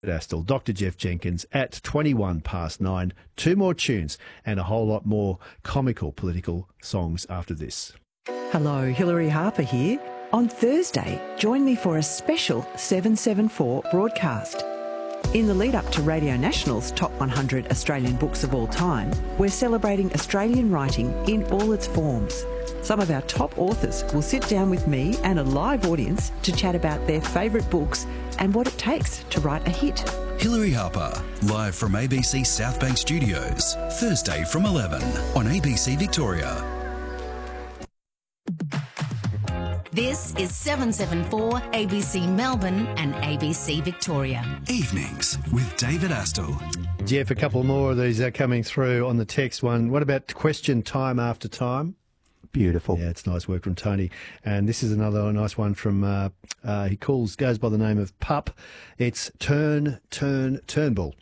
Astle, Dr. Jeff Jenkins at 21 past 9. Two more tunes and a whole lot more comical political songs after this. Hello, Hilary Harper here. On Thursday, join me for a special 774 broadcast. In the lead up to Radio National's Top 100 Australian Books of All Time, we're celebrating Australian writing in all its forms. Some of our top authors will sit down with me and a live audience to chat about their favourite books and what it takes to write a hit. Hilary Harper, live from ABC South Bank Studios, Thursday from 11 on ABC Victoria. This is 774 ABC Melbourne and ABC Victoria. Evenings with David Astle. Jeff, a couple more of these are coming through on the text one. What about question time after time? Beautiful. Yeah, it's nice work from Tony. And this is another nice one from, he goes by the name of Pup. It's Turnbull.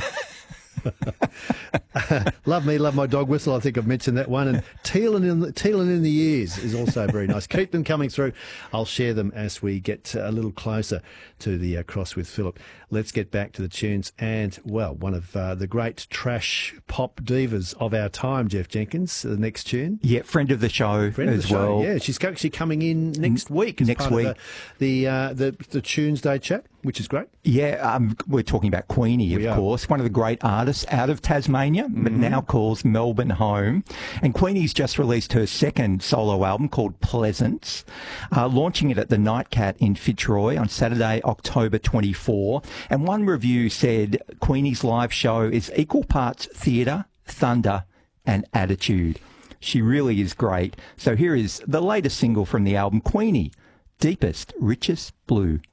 Love me, love my dog whistle. I think I've mentioned that one. And tealing in the ears is also very nice. Keep them coming through. I'll share them as we get a little closer to the Cross with Philip. Let's get back to the tunes. And, well, one of the great trash pop divas of our time, Jeff Jenkins, the next tune. Yeah, friend of the show well. Yeah, she's actually coming in next week as part of the Tuesday chat, which is great. Yeah, we're talking about Queenie, of course, one of the great artists out of Tasmania, but now calls Melbourne home. And Queenie's just released her second solo album called Pleasance, launching it at the Nightcat in Fitzroy on Saturday, October 24. And one review said Queenie's live show is equal parts theatre, thunder and attitude. She really is great. So here is the latest single from the album, Queenie, Deepest, Richest Blue.